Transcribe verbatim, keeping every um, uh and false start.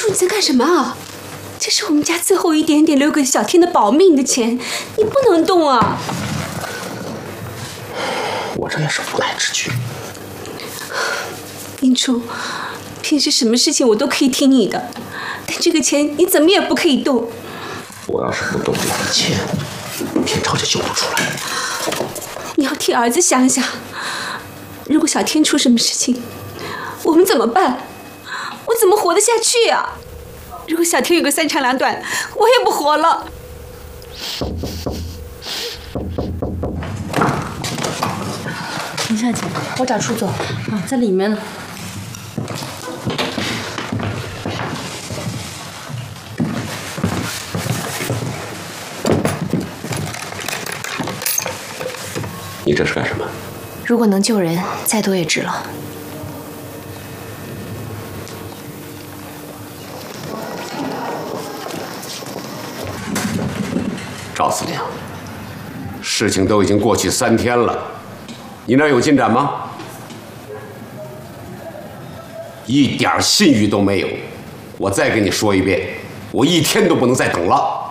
你在干什么啊？这是我们家最后一点点留给小天的保命的钱，你不能动啊！ 我这也是无奈之举。 英初，平时什么事情我都可以听你的，但这个钱你怎么也不可以动。 我要是不动这笔钱，天朝就救不出来。 你要替儿子想想，如果小天出什么事情，我们怎么办？我怎么活得下去呀？如果小天有个三长两短，我也不活了。 林小姐，我找楚总啊，在里面呢。 你这是干什么？ 如果能救人，再多也值了。 赵司令，事情都已经过去三天了，你那儿有进展吗？一点信誉都没有。我再跟你说一遍，我一天都不能再等了。